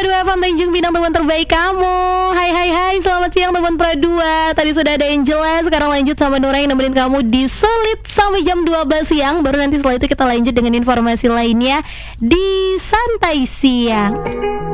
102 FM Tanjung Pinang, teman terbaik kamu. Hai, selamat siang teman Pro 2. Tadi sudah ada Angela, sekarang lanjut sama Nura yang nemenin kamu di Sulit sampai jam 12 siang. Baru nanti setelah itu kita lanjut dengan informasi lainnya di Santai Siang.